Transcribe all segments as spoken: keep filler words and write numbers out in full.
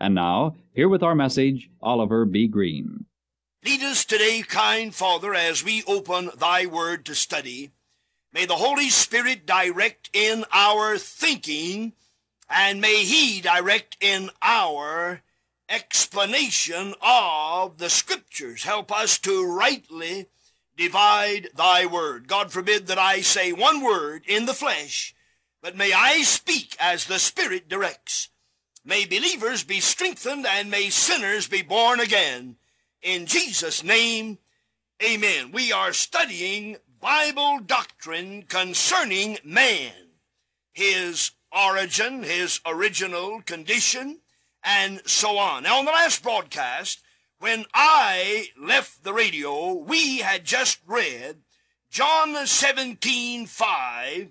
And now, here with our message, Oliver B. Green. Lead us today, kind Father, as we open thy word to study. May the Holy Spirit direct in our thinking, and may he direct in our explanation of the Scriptures. Help us to rightly divide thy word. God forbid that I say one word in the flesh, but may I speak as the Spirit directs. May believers be strengthened, and may sinners be born again. In Jesus' name, amen. We are studying Bible doctrine concerning man, his origin, his original condition, and so on. Now, on the last broadcast, when I left the radio, we had just read John seventeen five,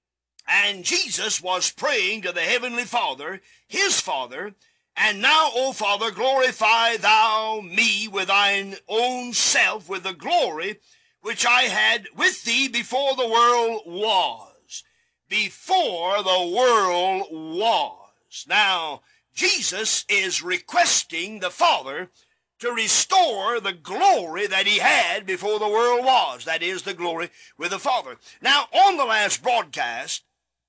and Jesus was praying to the Heavenly Father, his Father, and now, O Father, glorify thou me with thine own self, with the glory which I had with thee before the world was. Before the world was. Now, Jesus is requesting the Father to restore the glory that he had before the world was. That is, the glory with the Father. Now, on the last broadcast,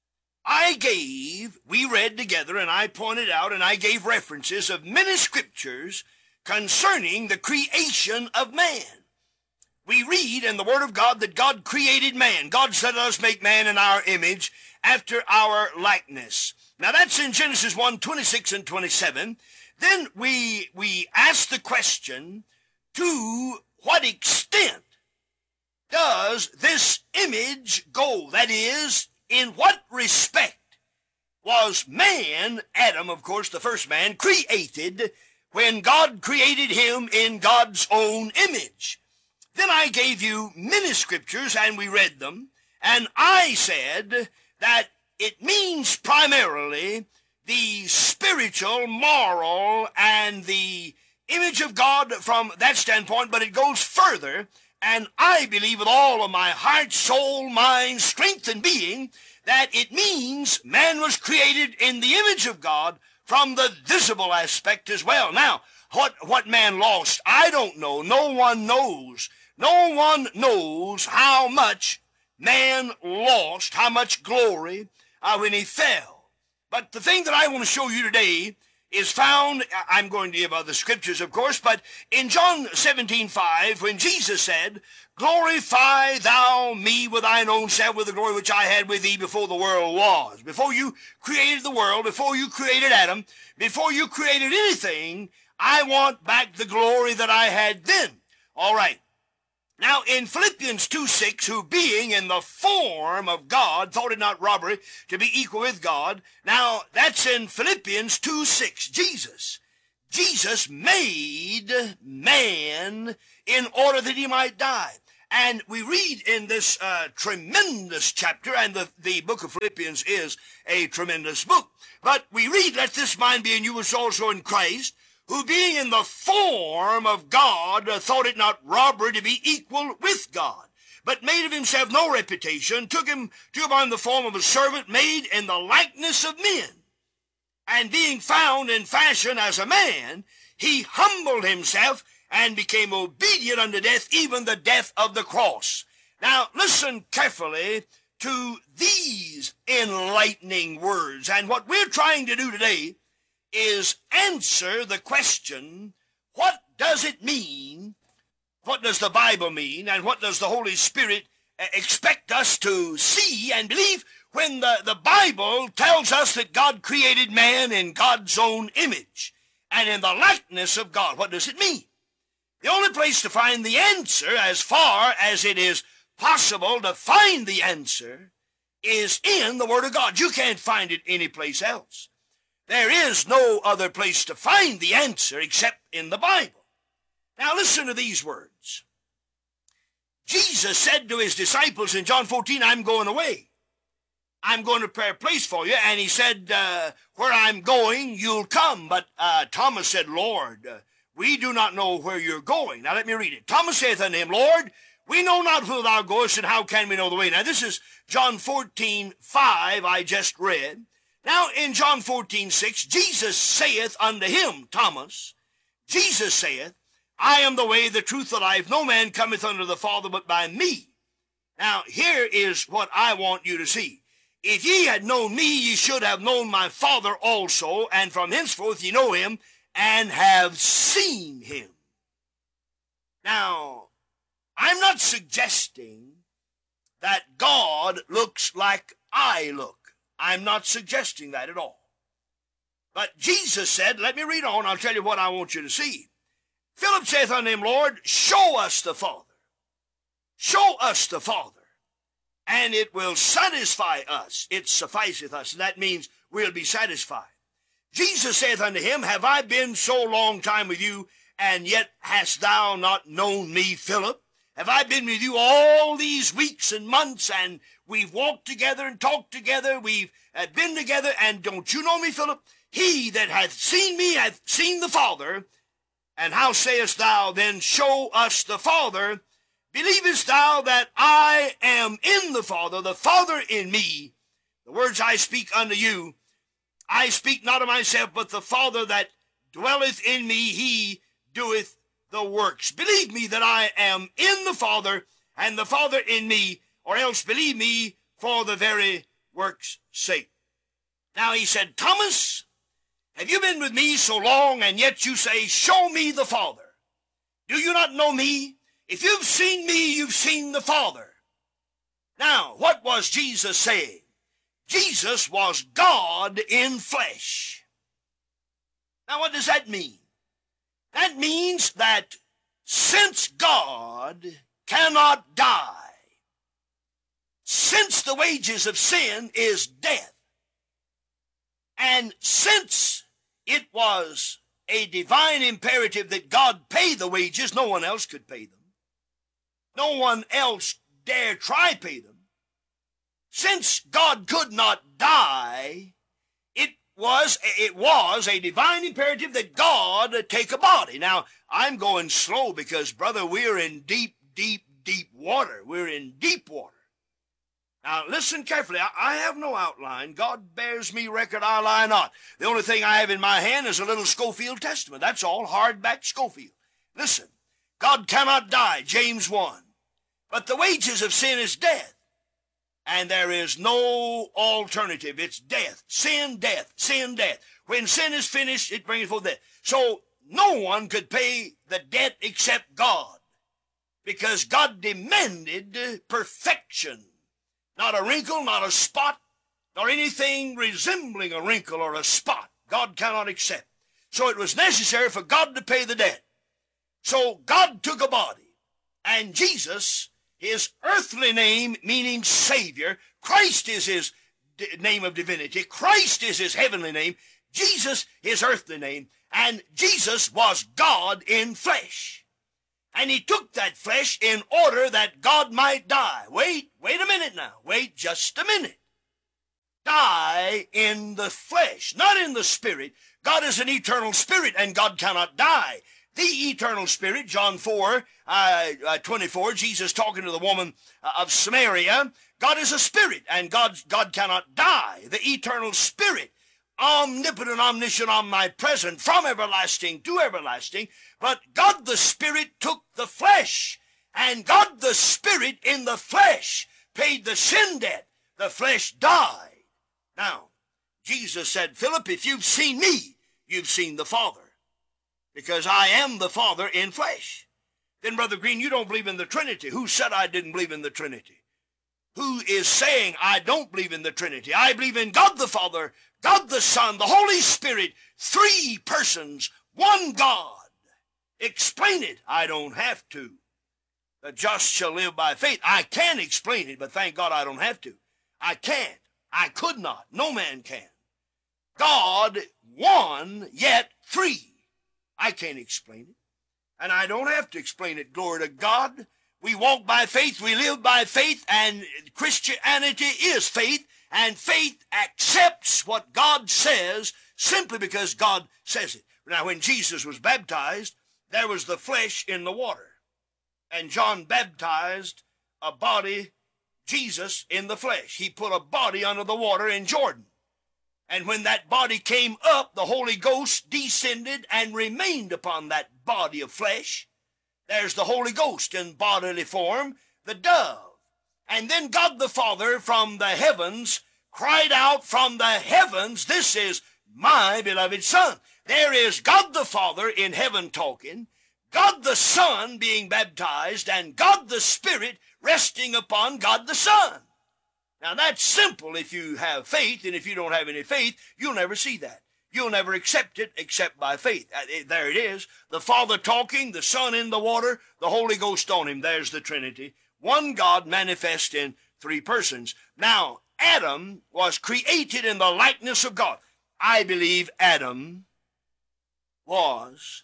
I gave, we read together, and I pointed out, and I gave references of many scriptures concerning the creation of man. We read in the Word of God that God created man. God said, let us make man in our image, after our likeness. Now that's in Genesis one, twenty-six and twenty-seven. Then we, we ask the question, to what extent does this image go? That is, in what respect was man, Adam, of course, the first man, created when God created him in God's own image? Then I gave you many scriptures, and we read them, and I said that it means primarily the spiritual, moral, and the image of God from that standpoint, but it goes further. And I believe with all of my heart, soul, mind, strength, and being that it means man was created in the image of God from the visible aspect as well. Now, what, what man lost, I don't know. No one knows. No one knows how much man lost, how much glory uh, when he fell. But the thing that I want to show you today is found, I'm going to give other scriptures, of course, but in John seventeen five, when Jesus said, glorify thou me with thine own self, with the glory which I had with thee before the world was. Before you created the world, before you created Adam, before you created anything, I want back the glory that I had then. All right. Now, in Philippians two six, who being in the form of God, thought it not robbery to be equal with God. Now, that's in Philippians two six. Jesus. Jesus made man in order that he might die. And we read in this uh, tremendous chapter, and the, the book of Philippians is a tremendous book. But we read, let this mind be in you which also in Christ, who being in the form of God, uh, thought it not robbery to be equal with God, but made of himself no reputation, took him to upon the form of a servant, made in the likeness of men. And being found in fashion as a man, he humbled himself and became obedient unto death, even the death of the cross. Now, listen carefully to these enlightening words. And what we're trying to do today is answer the question, what does it mean? What does the Bible mean? And what does the Holy Spirit expect us to see and believe when the, the Bible tells us that God created man in God's own image and in the likeness of God? What does it mean? The only place to find the answer, as far as it is possible to find the answer, is in the Word of God. You can't find it anyplace else. There is no other place to find the answer except in the Bible. Now listen to these words. Jesus said to his disciples in John fourteen, I'm going away. I'm going to prepare a place for you. And he said, uh, where I'm going, you'll come. But uh, Thomas said, Lord, uh, we do not know where you're going. Now let me read it. Thomas saith unto him, Lord, we know not whither thou goest, and how can we know the way? Now this is John fourteen five I just read. Now in John fourteen six, Jesus saith unto him, Thomas, Jesus saith, I am the way, the truth, the life. No man cometh unto the Father but by me. Now here is what I want you to see. If ye had known me, ye should have known my Father also, and from henceforth ye know him, and have seen him. Now, I'm not suggesting that God looks like I look. I'm not suggesting that at all. But Jesus said, let me read on, I'll tell you what I want you to see. Philip saith unto him, Lord, show us the Father. Show us the Father, and it will satisfy us. It sufficeth us. And that means we'll be satisfied. Jesus saith unto him, have I been so long time with you, and yet hast thou not known me, Philip? Have I been with you all these weeks and months, and we've walked together and talked together, we've uh, been together, and don't you know me, Philip? He that hath seen me hath seen the Father. And how sayest thou then, show us the Father? Believest thou that I am in the Father, the Father in me? The words I speak unto you, I speak not of myself, but the Father that dwelleth in me, he doeth the works. Believe me that I am in the Father, and the Father in me, or else believe me for the very works' sake. Now he said, Thomas, have you been with me so long, and yet you say, show me the Father? Do you not know me? If you've seen me, you've seen the Father. Now, what was Jesus saying? Jesus was God in flesh. Now, what does that mean? That means that since God cannot die, since the wages of sin is death, and since it was a divine imperative that God pay the wages, no one else could pay them. No one else dare try pay them. Since God could not die, it was, it was a divine imperative that God take a body. Now, I'm going slow because, brother, we're in deep, deep, deep water. We're in deep water. Now, listen carefully. I, I have no outline. God bears me record, I lie not. The only thing I have in my hand is a little Schofield Testament. That's all, hardback Schofield. Listen, God cannot die, James one. But the wages of sin is death. And there is no alternative. It's death. Sin, death. Sin, death. When sin is finished, it brings forth death. So no one could pay the debt except God, because God demanded perfection. Not a wrinkle, not a spot, nor anything resembling a wrinkle or a spot. God cannot accept. So it was necessary for God to pay the debt. So God took a body, and Jesus, his earthly name meaning Savior, Christ is his name of divinity, Christ is his heavenly name, Jesus his earthly name, and Jesus was God in flesh. And he took that flesh in order that God might die. Wait, wait a minute now. Wait just a minute. Die in the flesh, not in the spirit. God is an eternal spirit, and God cannot die. The eternal spirit, John four, uh, uh, twenty-four, Jesus talking to the woman uh, of Samaria. God is a spirit, and God, God cannot die. The eternal spirit, omnipotent, omniscient, omnipresent, from everlasting to everlasting. But God the Spirit took the flesh, and God the Spirit in the flesh paid the sin debt. The flesh died. Now, Jesus said, Philip, if you've seen me, you've seen the Father, because I am the Father in flesh. Then, Brother Green, you don't believe in the Trinity. Who said I didn't believe in the Trinity? Who is saying I don't believe in the Trinity? I believe in God the Father, God the Son, the Holy Spirit, three persons, one God. Explain it. I don't have to. The just shall live by faith. I can explain it, but thank God I don't have to. I can't. I could not. No man can. God, one, yet three. I can't explain it. And I don't have to explain it. Glory to God. We walk by faith. We live by faith. And Christianity is faith. And faith accepts what God says simply because God says it. Now, when Jesus was baptized, there was the flesh in the water. And John baptized a body, Jesus, in the flesh. He put a body under the water in Jordan. And when that body came up, the Holy Ghost descended and remained upon that body of flesh. There's the Holy Ghost in bodily form, the dove. And then God the Father from the heavens cried out from the heavens, "This is my beloved Son." There is God the Father in heaven talking, God the Son being baptized, and God the Spirit resting upon God the Son. Now that's simple if you have faith, and if you don't have any faith, you'll never see that. You'll never accept it except by faith. There it is. The Father talking, the Son in the water, the Holy Ghost on him. There's the Trinity. One God manifest in three persons. Now, Adam was created in the likeness of God. I believe Adam was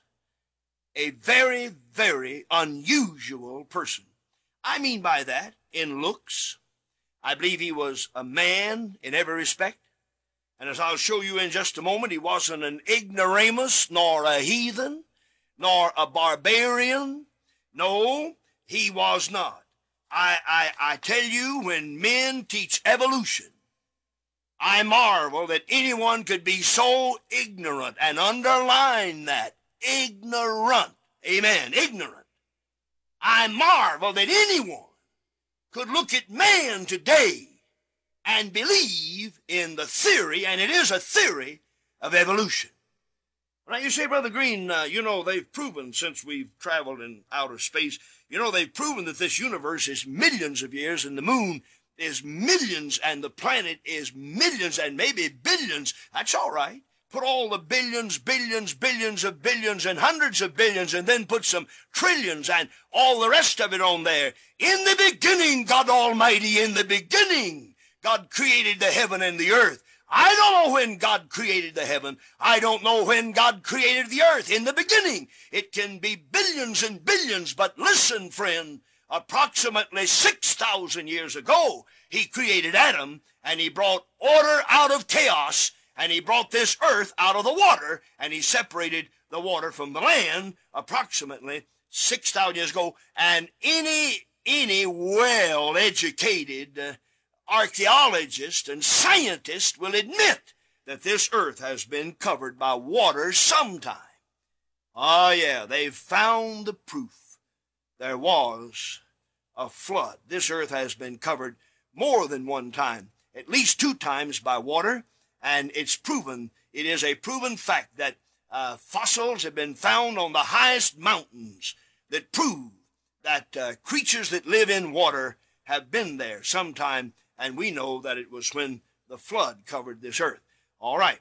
a very, very unusual person. I mean by that, in looks, I believe he was a man in every respect. And as I'll show you in just a moment, he wasn't an ignoramus, nor a heathen, nor a barbarian. No, he was not. I, I, I tell you, when men teach evolution, I marvel that anyone could be so ignorant, and underline that, ignorant. Amen, ignorant. I marvel that anyone could look at man today and believe in the theory, and it is a theory, of evolution. Now you say, Brother Green, uh, you know, they've proven since we've traveled in outer space, you know, they've proven that this universe is millions of years, and the moon is millions, and the planet is millions, and maybe billions. That's all right. Put all the billions, billions, billions of billions, and hundreds of billions, and then put some trillions and all the rest of it on there. In the beginning, God Almighty, in the beginning, God created the heaven and the earth. I don't know when God created the heaven. I don't know when God created the earth. In the beginning, it can be billions and billions. But listen, friend, approximately six thousand years ago, he created Adam, and he brought order out of chaos, and he brought this earth out of the water, and he separated the water from the land approximately six thousand years ago. And any, any well-educated uh, archaeologist and scientist will admit that this earth has been covered by water sometime. Oh yeah, they've found the proof. There was a flood. This earth has been covered more than one time, at least two times by water, and it's proven, it is a proven fact that uh, fossils have been found on the highest mountains that prove that uh, creatures that live in water have been there sometime. And we know that it was when the flood covered this earth. All right.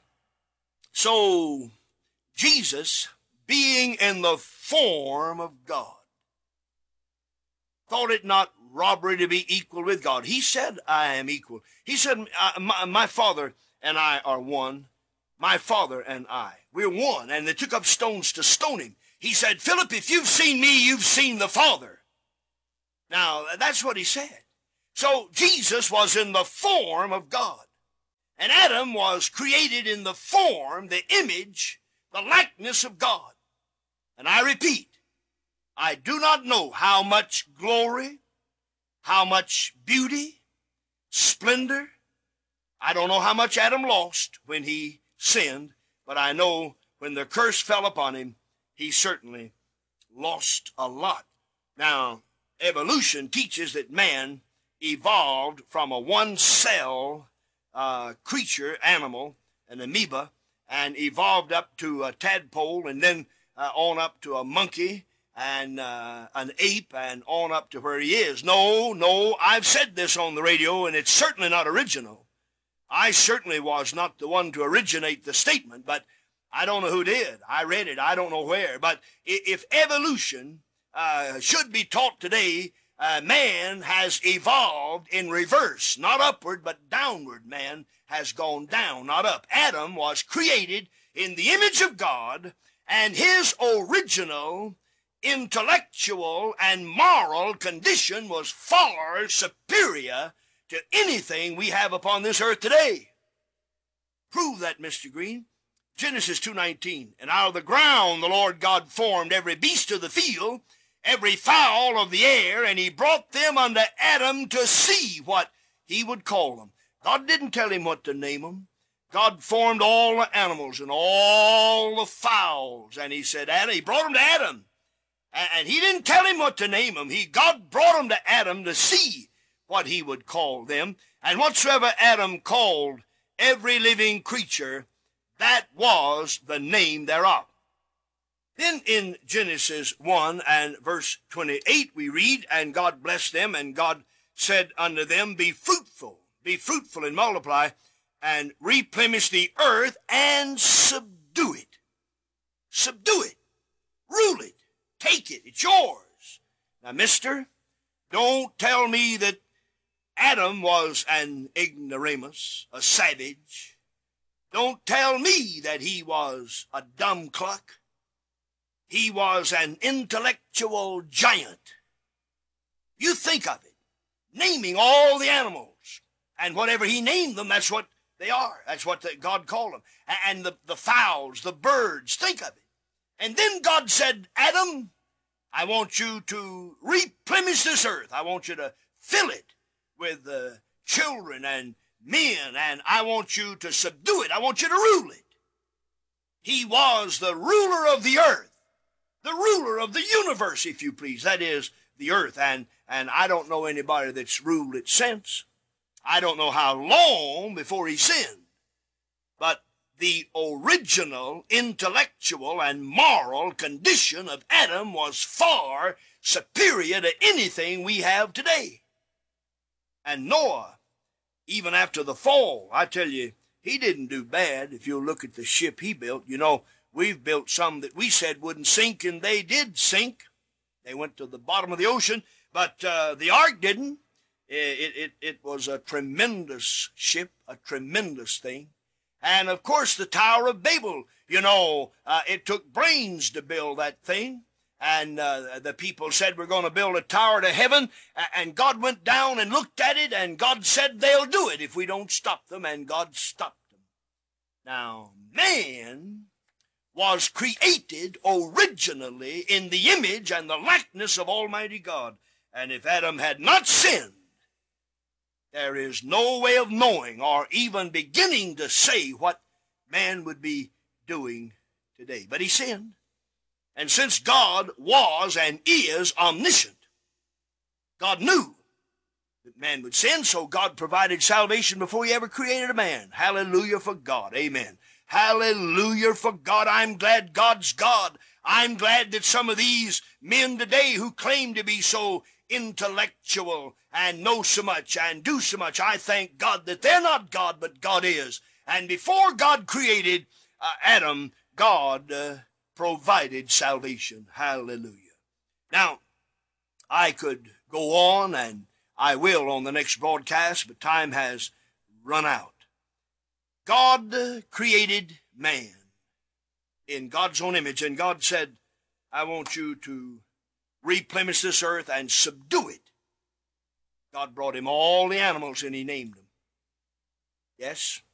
So, Jesus, being in the form of God, thought it not robbery to be equal with God. He said, I am equal. He said, my, my Father and I are one. My Father and I. We're one. And they took up stones to stone him. He said, Philip, if you've seen me, you've seen the Father. Now, that's what he said. So Jesus was in the form of God. And Adam was created in the form, the image, the likeness of God. And I repeat, I do not know how much glory, how much beauty, splendor. I don't know how much Adam lost when he sinned, but I know when the curse fell upon him, he certainly lost a lot. Now, evolution teaches that man evolved from a one-cell uh, creature, animal, an amoeba, and evolved up to a tadpole, and then uh, on up to a monkey, and uh, an ape, and on up to where he is. No, no, I've said this on the radio, and it's certainly not original. I certainly was not the one to originate the statement, but I don't know who did. I read it. I don't know where. But if evolution uh, should be taught today, Uh, man has evolved in reverse, not upward, but downward. Man has gone down, not up. Adam was created in the image of God, and his original intellectual and moral condition was far superior to anything we have upon this earth today. Prove that, Mister Green. Genesis two nineteen, and out of the ground the Lord God formed every beast of the field, every fowl of the air, and he brought them unto Adam to see what he would call them. God didn't tell him what to name them. God formed all the animals and all the fowls, and he said, Adam, he brought them to Adam. And he didn't tell him what to name them. He, God brought them to Adam to see what he would call them. And whatsoever Adam called every living creature, that was the name thereof. Then in Genesis one and verse twenty-eight we read, And God blessed them, and God said unto them, Be fruitful, be fruitful and multiply, and replenish the earth and subdue it. Subdue it. Rule it. Take it. It's yours. Now, mister, don't tell me that Adam was an ignoramus, a savage. Don't tell me that he was a dumb cluck. He was an intellectual giant. You think of it, naming all the animals, and whatever he named them, that's what they are. That's what the, God called them. And the, the fowls, the birds, think of it. And then God said, Adam, I want you to replenish this earth. I want you to fill it with uh, children and men, and I want you to subdue it. I want you to rule it. He was the ruler of the earth, the ruler of the universe, if you please. That is the earth, and, and I don't know anybody that's ruled it since. I don't know how long before he sinned, but the original intellectual and moral condition of Adam was far superior to anything we have today. And Noah, even after the fall, I tell you, he didn't do bad. If you'll look at the ship he built, you know, we've built some that we said wouldn't sink, and they did sink. They went to the bottom of the ocean, but uh, the ark didn't. It, it, it was a tremendous ship, a tremendous thing. And, of course, the Tower of Babel, you know, uh, it took brains to build that thing. And uh, the people said, we're going to build a tower to heaven. And God went down and looked at it, and God said they'll do it if we don't stop them. And God stopped them. Now, man was created originally in the image and the likeness of Almighty God. And if Adam had not sinned, there is no way of knowing or even beginning to say what man would be doing today. But he sinned. And since God was and is omniscient, God knew that man would sin, so God provided salvation before he ever created a man. Hallelujah for God. Amen. Hallelujah for God. I'm glad God's God. I'm glad that some of these men today who claim to be so intellectual and know so much and do so much, I thank God that they're not God, but God is. And before God created uh, Adam, God uh, provided salvation. Hallelujah. Now, I could go on, and I will on the next broadcast, but time has run out. God uh, created man in God's own image, and God said, I want you to replenish this earth and subdue it. God brought him all the animals, and he named them. Yes,